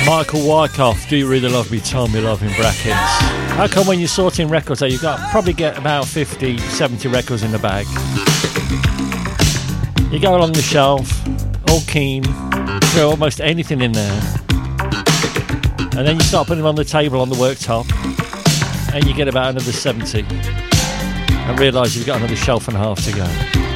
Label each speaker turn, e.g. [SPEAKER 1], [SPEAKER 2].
[SPEAKER 1] Michael Wyckoff, Do You Really Love Me, Tell Me Love in brackets. How come when you're sorting records out, you've got probably get about 50, 70 records in the bag. You go along the shelf, all keen, throw almost anything in there. And then you start putting them on the table on the worktop, and you get about another 70. And realise you've got another shelf and a half to go.